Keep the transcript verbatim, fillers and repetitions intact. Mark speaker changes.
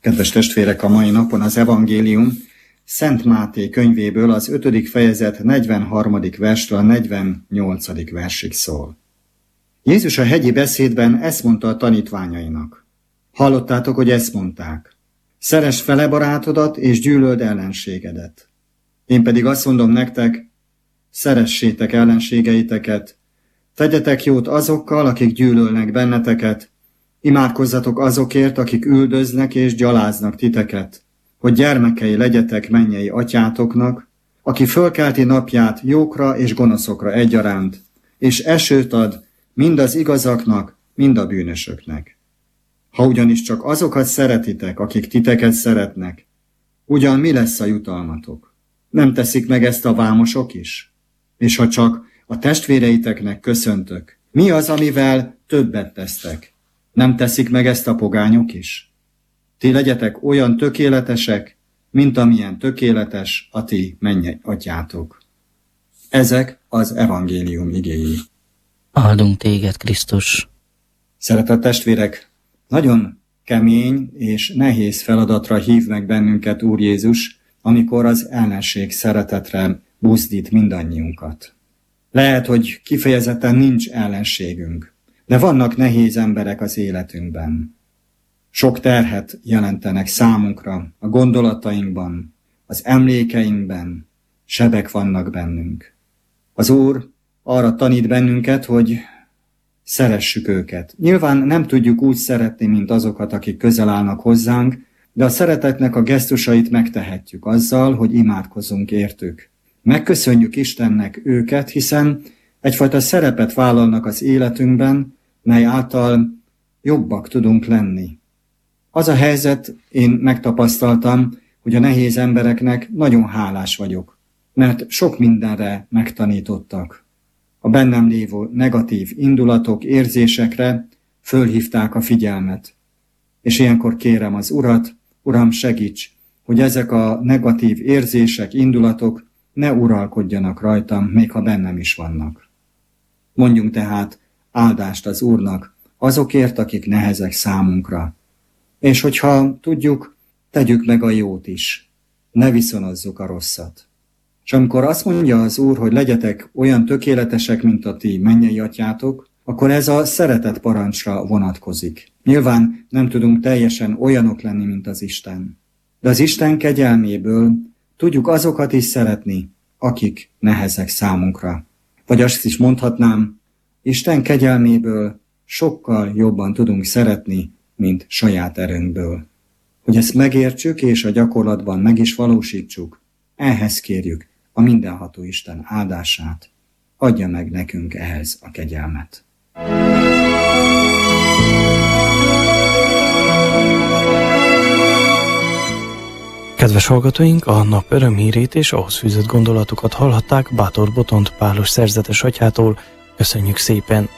Speaker 1: Kedves testvérek, a mai napon az evangélium Szent Máté könyvéből az ötödik fejezet negyvenharmadik versről a negyvennyolcadik versig szól. Jézus a hegyi beszédben ezt mondta a tanítványainak. Hallottátok, hogy ezt mondták. Szeresd fele barátodat, és gyűlöld ellenségedet. Én pedig azt mondom nektek, szeressétek ellenségeiteket, tegyetek jót azokkal, akik gyűlölnek benneteket, imádkozzatok azokért, akik üldöznek és gyaláznak titeket, hogy gyermekei legyetek mennyei atyátoknak, aki fölkelti napját jókra és gonoszokra egyaránt, és esőt ad mind az igazaknak, mind a bűnösöknek. Ha ugyanis csak azokat szeretitek, akik titeket szeretnek, ugyan mi lesz a jutalmatok? Nem teszik meg ezt a vámosok is? És ha csak a testvéreiteknek köszöntök, mi az, amivel többet tesztek? Nem teszik meg ezt a pogányok is? Ti legyetek olyan tökéletesek, mint amilyen tökéletes a ti mennyei atyátok. Ezek az evangélium igéi.
Speaker 2: Áldunk téged, Krisztus!
Speaker 1: Szeretett testvérek, nagyon kemény és nehéz feladatra hív meg bennünket Úr Jézus, amikor az ellenség szeretetre buzdít mindannyiunkat. Lehet, hogy kifejezetten nincs ellenségünk, de vannak nehéz emberek az életünkben. Sok terhet jelentenek számunkra, a gondolatainkban, az emlékeinkben, sebek vannak bennünk. Az Úr arra tanít bennünket, hogy szeressük őket. Nyilván nem tudjuk úgy szeretni, mint azokat, akik közel állnak hozzánk, de a szeretetnek a gesztusait megtehetjük azzal, hogy imádkozunk értük. Megköszönjük Istennek őket, hiszen egyfajta szerepet vállalnak az életünkben, mely által jobbak tudunk lenni. Az a helyzet, én megtapasztaltam, hogy a nehéz embereknek nagyon hálás vagyok, mert sok mindenre megtanítottak. A bennem lévő negatív indulatok, érzésekre fölhívták a figyelmet. És ilyenkor kérem az Urat, Uram, segíts, hogy ezek a negatív érzések, indulatok ne uralkodjanak rajtam, még ha bennem is vannak. Mondjunk tehát áldást az Úrnak azokért, akik nehezek számunkra. És hogyha tudjuk, tegyük meg a jót is. Ne viszonozzuk a rosszat. És amikor azt mondja az Úr, hogy legyetek olyan tökéletesek, mint a ti mennyei atyátok, akkor ez a szeretet parancsra vonatkozik. Nyilván nem tudunk teljesen olyanok lenni, mint az Isten. De az Isten kegyelméből tudjuk azokat is szeretni, akik nehezek számunkra. Vagy azt is mondhatnám, Isten kegyelméből sokkal jobban tudunk szeretni, mint saját erőnkből. Hogy ezt megértsük és a gyakorlatban meg is valósítsuk, ehhez kérjük a mindenható Isten áldását. Adja meg nekünk ehhez a kegyelmet.
Speaker 3: Kedves hallgatóink, a nap örömhírét és ahhoz fűzött gondolatokat hallhatták Bátor Botont Pálos szerzetes atyától. Köszönjük szépen!